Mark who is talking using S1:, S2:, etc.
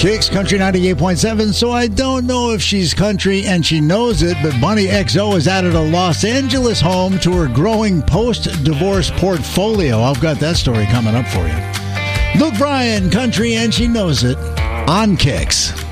S1: Kicks Country 98.7, so I don't know if she's country and she knows it, but Bunny XO has added a Los Angeles home to her growing post-divorce portfolio. I've got that story coming up for you. Luke Bryan, country and she knows it, on Kicks.